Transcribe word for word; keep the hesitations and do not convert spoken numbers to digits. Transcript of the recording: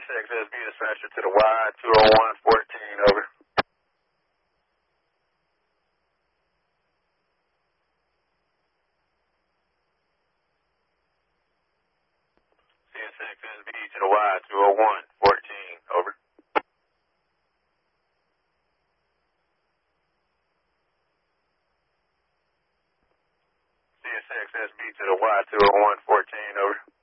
X S B dispatcher to the Y two oh one fourteen, over. C S X S B to the Y two oh one fourteen, over. C S X S B to the Y two oh one fourteen, over.